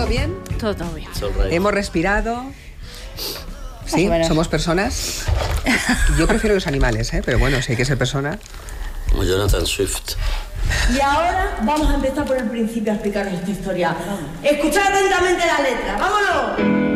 ¿Todo bien? Todo bien. Hemos respirado. Sí, somos personas. Yo prefiero los animales, pero bueno, si hay que ser persona. Como Jonathan Swift. Y ahora vamos a empezar por el principio a explicaros esta historia. Escuchad atentamente la letra. ¡Vámonos!